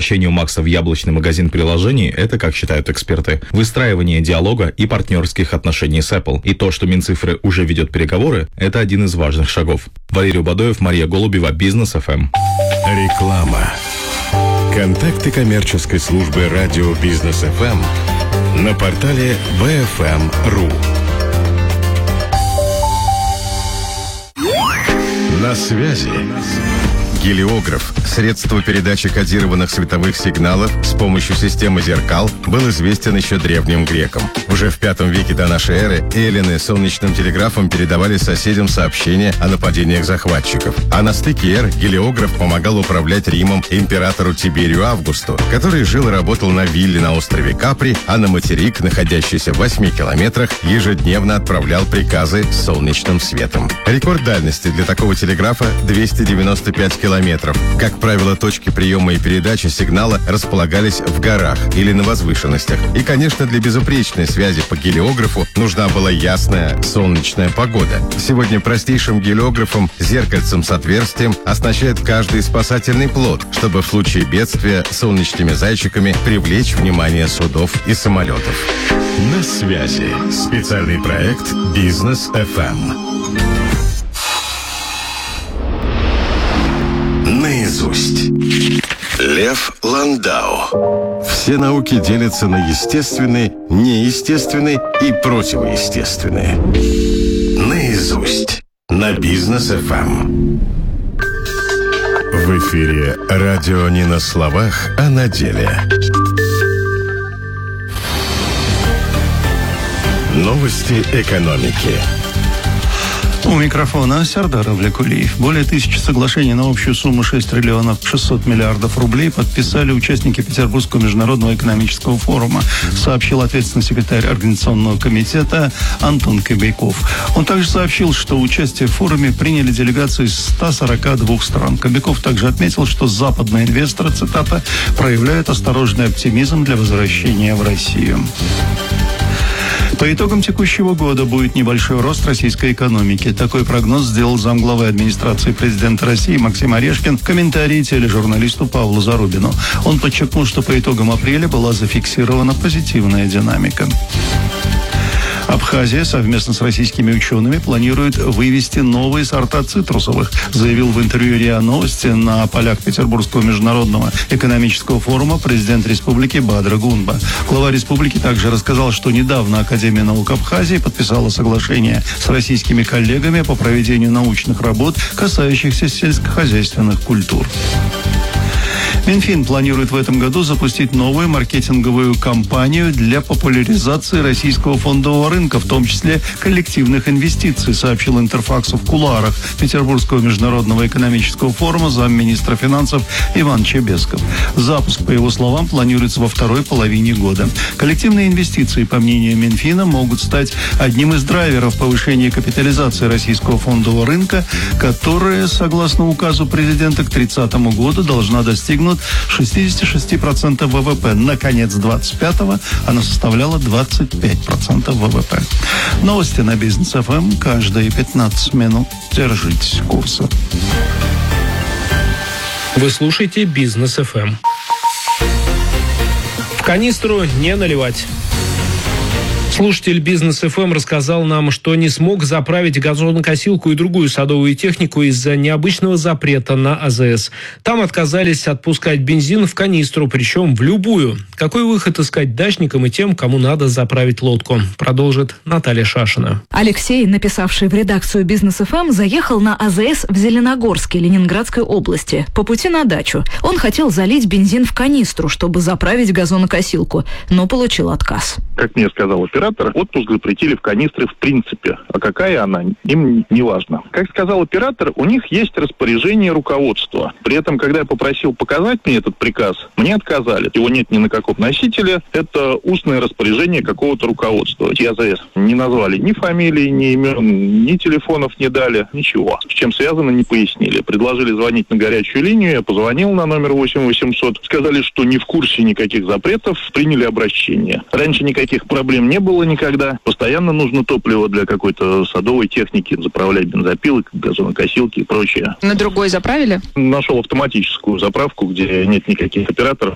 Вовлечение у Макса в яблочный магазин приложений – это, как считают эксперты, выстраивание диалога и партнерских отношений с Apple. И то, что Минцифры уже ведет переговоры – это один из важных шагов. Валерий Убадоев, Мария Голубева, Бизнес ФМ. Реклама. Контакты коммерческой службы радио Бизнес ФМ на портале bfm.ru. На связи. Гелиограф, средство передачи кодированных световых сигналов с помощью системы зеркал, был известен еще древним грекам. Уже в V веке до нашей эры эллины солнечным телеграфом передавали соседям сообщения о нападениях захватчиков. А на стыке эр гелиограф помогал управлять Римом императору Тиберию Августу, который жил и работал на вилле на острове Капри, а на материк, находящийся в 8 километрах, ежедневно отправлял приказы с солнечным светом. Рекорд дальности для такого телеграфа 295 километров. Как правило, точки приема и передачи сигнала располагались в горах или на возвышенностях. И, конечно, для безупречной связи по гелиографу нужна была ясная солнечная погода. Сегодня простейшим гелиографом, зеркальцем с отверстием, оснащает каждый спасательный плот, чтобы в случае бедствия солнечными зайчиками привлечь внимание судов и самолетов. На связи. Специальный проект Бизнес ФМ. Наизусть. Лев Ландау. Все науки делятся на естественные, неестественные и противоестественные. Наизусть. На Бизнес ФМ. В эфире радио не на словах, а на деле. Новости экономики. У микрофона Сардар Авлекулиев. Более 1000 соглашений на общую сумму 6 триллионов 600 миллиардов рублей подписали участники Петербургского международного экономического форума, сообщил ответственный секретарь Организационного комитета Антон Кобяков. Он также сообщил, что участие в форуме приняли делегации из 142 стран. Кобяков также отметил, что западные инвесторы, цитата, проявляют осторожный оптимизм для возвращения в Россию. По итогам текущего года будет небольшой рост российской экономики. Такой прогноз сделал замглавы администрации президента России Максим Орешкин в комментарии тележурналисту Павлу Зарубину. Он подчеркнул, что по итогам апреля была зафиксирована позитивная динамика. Абхазия совместно с российскими учеными планирует вывести новые сорта цитрусовых, заявил в интервью РИА Новости на полях Петербургского международного экономического форума президент республики Бадра Гунба. Глава республики также рассказал, что недавно Академия наук Абхазии подписала соглашение с российскими коллегами по проведению научных работ, касающихся сельскохозяйственных культур. Минфин планирует в этом году запустить новую маркетинговую кампанию для популяризации российского фондового рынка, в том числе коллективных инвестиций, сообщил Интерфаксу в кулуарах Петербургского международного экономического форума замминистра финансов Иван Чебесков. Запуск, по его словам, планируется во второй половине года. Коллективные инвестиции, по мнению Минфина, могут стать одним из драйверов повышения капитализации российского фондового рынка, которая, согласно указу президента, к 30 году должна достигнуть 66% ВВП. На конец 25-го она составляла 25% ВВП. Новости на Бизнес ФМ каждые 15 минут. Держитесь курса. Вы слушаете Бизнес ФМ. В канистру не наливать. Слушатель Бизнес ФМ рассказал нам, что не смог заправить газонокосилку и другую садовую технику из-за необычного запрета на АЗС. Там отказались отпускать бензин в канистру, причем в любую. Какой выход искать дачникам и тем, кому надо заправить лодку? Продолжит Наталья Шашина. Алексей, написавший в редакцию Бизнес ФМ, заехал на АЗС в Зеленогорске Ленинградской области. По пути на дачу. Он хотел залить бензин в канистру, чтобы заправить газонокосилку, но получил отказ. Как мне сказал оператор, отпуск запретили в канистры в принципе. А какая она, им не важно. Как сказал оператор, у них есть распоряжение руководства. При этом, когда я попросил показать мне этот приказ, мне отказали. Его нет ни на каком носителе. Это устное распоряжение какого-то руководства. АЗС не назвали ни фамилии, ни имен, ни телефонов не дали, ничего. С чем связано, не пояснили. Предложили звонить на горячую линию. Я позвонил на номер 8800. Сказали, что не в курсе никаких запретов. Приняли обращение. Раньше никаких проблем не было никогда. Постоянно нужно топливо для какой-то садовой техники, заправлять бензопилы, газонокосилки и прочее. На другой заправили? Нашел автоматическую заправку, где нет никаких операторов.